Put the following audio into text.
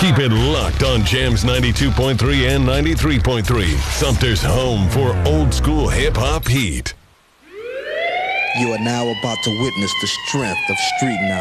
Keep it locked on Jams 92.3 and 93.3. Sumter's home for old school hip-hop heat. You are now about to witness the strength of street knowledge.